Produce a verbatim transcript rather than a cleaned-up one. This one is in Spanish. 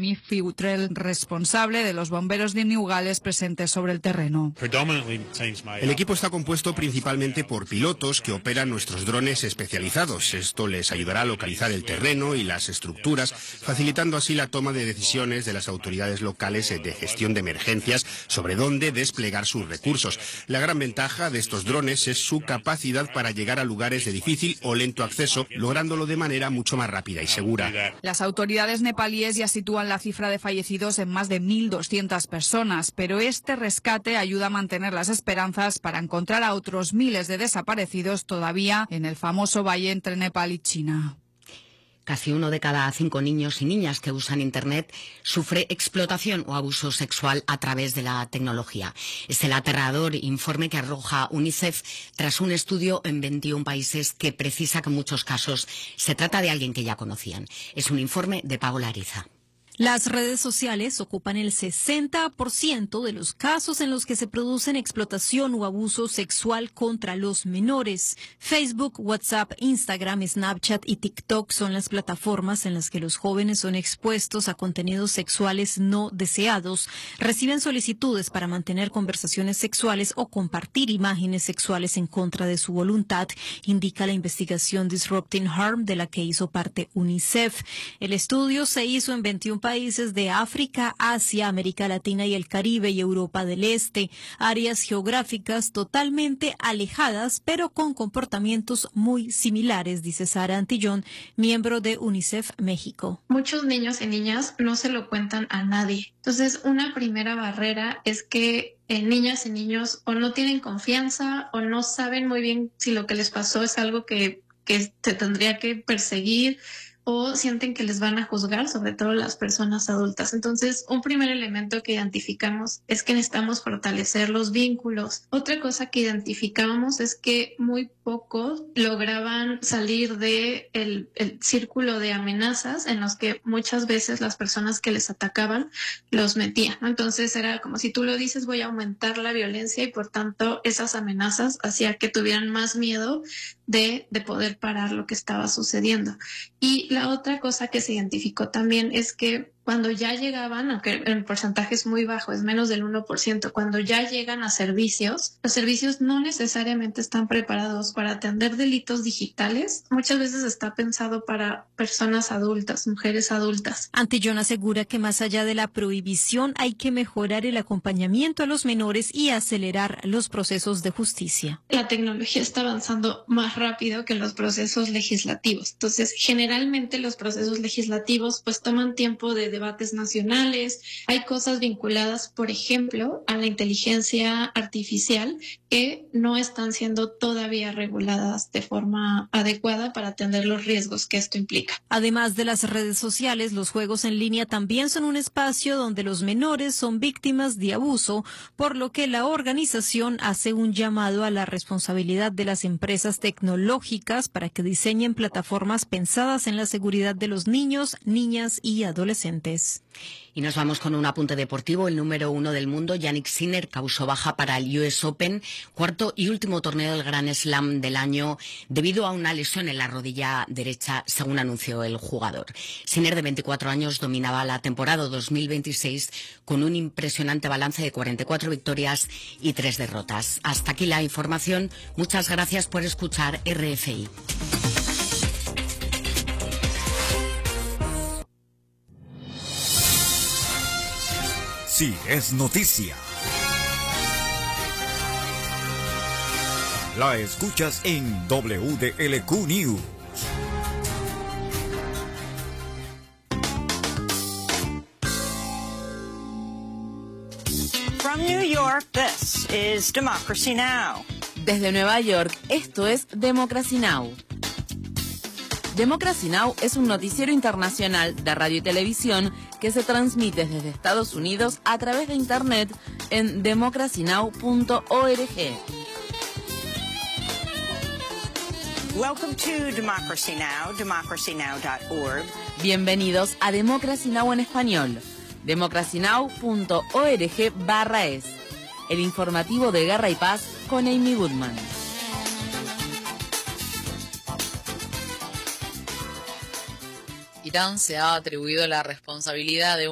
Jeremy Futrell, responsable de los bomberos de Newgales presentes sobre el terreno. El equipo está compuesto principalmente por pilotos que operan nuestros drones especializados. Esto les ayudará a localizar el terreno y las estructuras, facilitando así la toma de decisiones de las autoridades locales de gestión de emergencias sobre dónde desplegar sus recursos. La gran ventaja de estos drones es su capacidad para llegar a lugares de difícil o lento acceso, lográndolo de manera mucho más rápida y segura. Las autoridades nepalíes ya sitúan la cifra de fallecidos en más de mil doscientas personas, pero este rescate ayuda a mantener las esperanzas para encontrar a otros miles de desaparecidos todavía en el famoso valle entre Nepal y China. Casi uno de cada cinco niños y niñas que usan Internet sufre explotación o abuso sexual a través de la tecnología. Es el aterrador informe que arroja UNICEF tras un estudio en veintiún países que precisa que en muchos casos se trata de alguien que ya conocían. Es un informe de Paola Ariza. Las redes sociales ocupan el sesenta por ciento de los casos en los que se producen explotación o abuso sexual contra los menores. Facebook, WhatsApp, Instagram, Snapchat y TikTok son las plataformas en las que los jóvenes son expuestos a contenidos sexuales no deseados. Reciben solicitudes para mantener conversaciones sexuales o compartir imágenes sexuales en contra de su voluntad, indica la investigación Disrupting Harm de la que hizo parte UNICEF. El estudio se hizo en veintiún países de África, Asia, América Latina y el Caribe y Europa del Este, áreas geográficas totalmente alejadas, pero con comportamientos muy similares, dice Sara Antillón, miembro de UNICEF México. Muchos niños y niñas no se lo cuentan a nadie. Entonces, una primera barrera es que eh, niñas y niños o no tienen confianza o no saben muy bien si lo que les pasó es algo que, que se tendría que perseguir, o sienten que les van a juzgar, sobre todo las personas adultas. Entonces, un primer elemento que identificamos es que necesitamos fortalecer los vínculos. Otra cosa que identificábamos es que muy pocos lograban salir de el, el círculo de amenazas en los que muchas veces las personas que les atacaban los metían, ¿no? Entonces, era como si tú lo dices, voy a aumentar la violencia y por tanto esas amenazas hacían que tuvieran más miedo de, de poder parar lo que estaba sucediendo. Y la otra cosa que se identificó también es que cuando ya llegaban, aunque el porcentaje es muy bajo, es menos del uno por ciento, cuando ya llegan a servicios, los servicios no necesariamente están preparados para atender delitos digitales. Muchas veces está pensado para personas adultas, mujeres adultas. Antillón asegura que más allá de la prohibición hay que mejorar el acompañamiento a los menores y acelerar los procesos de justicia. La tecnología está avanzando más rápido que los procesos legislativos. Entonces, generalmente los procesos legislativos pues toman tiempo de debates nacionales. Hay cosas vinculadas, por ejemplo, a la inteligencia artificial que no están siendo todavía reguladas de forma adecuada para atender los riesgos que esto implica. Además de las redes sociales, los juegos en línea también son un espacio donde los menores son víctimas de abuso, por lo que la organización hace un llamado a la responsabilidad de las empresas tecnológicas para que diseñen plataformas pensadas en la seguridad de los niños, niñas y adolescentes. Y nos vamos con un apunte deportivo. El número uno del mundo, Jannik Sinner, causó baja para el U S Open, cuarto y último torneo del Grand Slam del año, debido a una lesión en la rodilla derecha, según anunció el jugador. Sinner, de veinticuatro años, dominaba la temporada dos mil veintiséis con un impresionante balance de cuarenta y cuatro victorias y tres derrotas. Hasta aquí la información. Muchas gracias por escuchar R F I. Sí, es noticia. La escuchas en W D L Q News. From New York, this is Democracy Now! Desde Nueva York, esto es Democracy Now! Democracy Now! Es un noticiero internacional de radio y televisión que se transmite desde Estados Unidos a través de Internet en democracy now punto org. Welcome to Democracy Now!, democracy now dot org. Bienvenidos a Democracy Now! En español, democracy now punto org barra es. El informativo de Guerra y Paz con Amy Goodman. Irán se ha atribuido la responsabilidad de